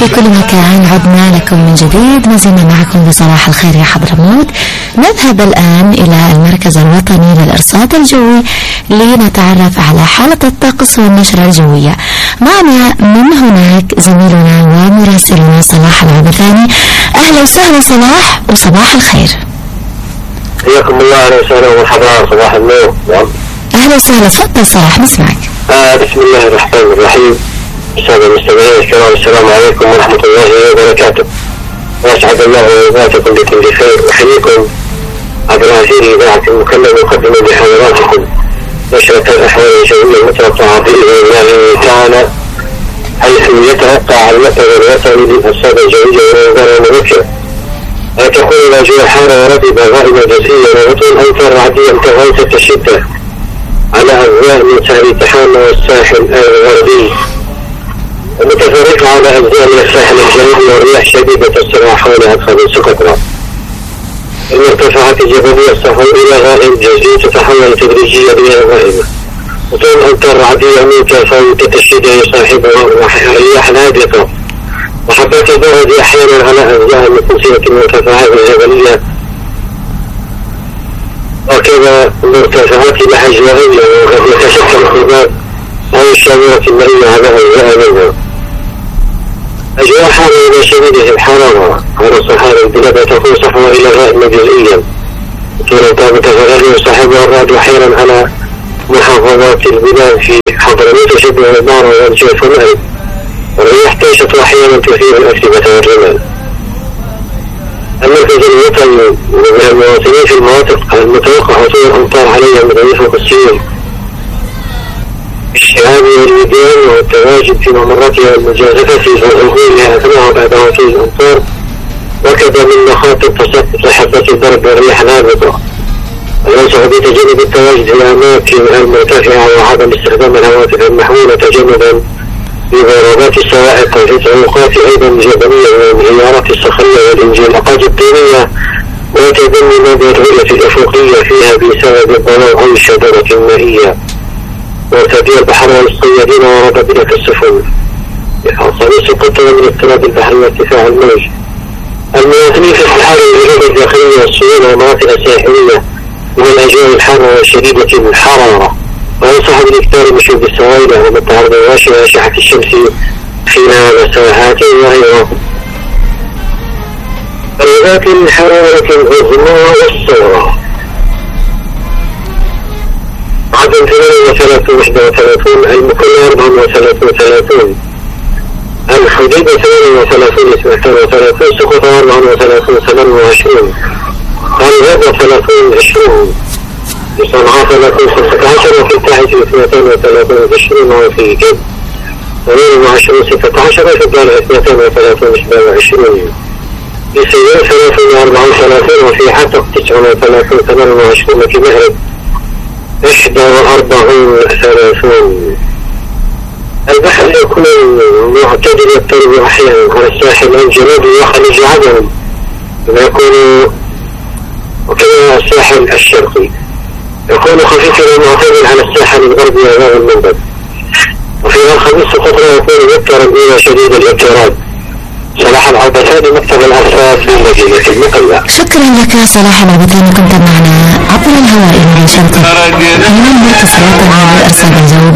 في كل مكان، عدنا لكم من جديد، ما زلنا معكم بصباح الخير يا حضرموت. نذهب الآن إلى المركز الوطني للإرصاد الجوي لنتعرف على حالة الطقس والنشرة الجوية. معنا من هناك زميلنا ومراسلنا صلاح العبثاني. أهلا وسهلا صلاح وصباح الخير. حياكم الله، اهلا وسهلا ومرحبا، صباح النور. أهلا وسهلا، تفضل صلاح نسمعك. بسم الله الرحمن الرحيم. السادة المستمعين الكرام، السلام عليكم ورحمة الله وبركاته، وأسعد الله أوقاتكم بكل خير. أحييكم عبر هذه الإذاعة المكلمة مقدمة بحضراتكم نشرة الأحوال الجوية المتوقعة بإذن الله تعالى، حيث يتوقع على المكتب الوطني للأرصاد الجوية والإنذار المبكر أن تكون الأجواء حارة ورطبة غائمة جزئيا وغطون أمطار رعدية متغيرة الشدة على أجزاء من سهل تحامى والساحل الغربي، ومتفرقة على أجزاء من الساحل الجنوبي، والرياح شديدة السرعة حول الخميس سقطرى. المرتفعات الجبلية الصحراء إلى غائم جزئي تتحول تدريجيا إلى غائمة، وطول أمطار رعدية متفاوتة الشدة يصاحبها رياح هادئة وحبات البرد أحيانا على أجزاء متوسطة المرتفعات الجبلية، وكذا المرتفعات الهجوائية، وقد يتشكل حباب أو الشاملة المائية على أجزاء منها. أجواء حارة إلى شديدة الحرارة على صحاري البلاد تكون صحوة إلى غائمة جزئيا، طول متغير يصاحبها الرعد أحيانا على محافظات البلاد في حضرموت وشبه البحر والجوف والمغرب، والرياح تنشط أحيانا تثير الأتربة والرمال. المركز الوطني للمواطنين في المناطق المتوقع هطول الأمطار عليها مضاعفة السيول الشهاب والوديان والتواجد في ممراتها المجازفة في ظهورها أثناء بعد هطول الأمطار، وكذا من مخاطر تساقط حبات البرد والرياح الهابطة. وينصح بتجنب التواجد في الأماكن المرتفعة وعدم استخدام الهواتف المحمولة تجنبا لضربات الصواعق والإطلاقات أيضا الجبلية والانهيارات الصخرية والانزلاقات الطينية، وتجنب الرؤية الأفقية فيها بسبب الضلال أو الشبورة المائية، وتدير البحر والصيادين وربابلة السفن خميس سقوطها من اضطراب البحر وارتفاع الموج. المواطنين في الصحاري والجبال الداخلية والسيول والمناطق الساحلية من الأجواء الحارة وشديدة الحرارة، وينصح بالاكثار من شرب السوائل ومن التعرض المباشر لأشعة الشمس خلال ساعات ظهيرة. درجات الحرارة العظمى والصغرى: عدن 38 31، المكلا 34 الحديدة 38 32، سقوط 34 27، الغابة 30 20، صنعاء 30 15، وفي التاحة 32 20، وفي جد 22 16، وفي الدار 32 27، في سيار 30 34، وفي حتق 39 28، وفي مهرب 41 30. البحر يكون معتدل الطرب أحيانا على الساحل الجنوبي وخليج عدن، ويكون وكذا الساحل الشرقي يكون خفيفا ومعتدل على الساحل الغربي وغير المنبت، وفي الخميس سقوطها يكون مضطرا إلى شديد الاضطراب. صلاح العبثاني، مكتب الأرصاد في مدينة المقلة. شكرا لك يا صلاح العبثاني، كنت معنا عبر الهواء مباشرة من المركز الوطني للإرصاد الجوي.